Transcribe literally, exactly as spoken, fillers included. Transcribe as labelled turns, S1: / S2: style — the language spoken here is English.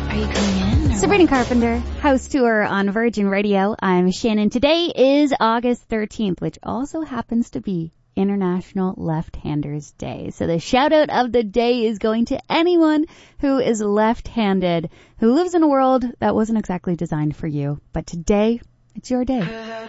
S1: Are you coming in?
S2: Sabrina Carpenter, House Tour on Virgin Radio. I'm Shannon. Today is August thirteenth, which also happens to be International Left-Handers Day. So the shout out of the day is going to anyone who is left-handed, who lives in a world that wasn't exactly designed for you. But today, it's your day.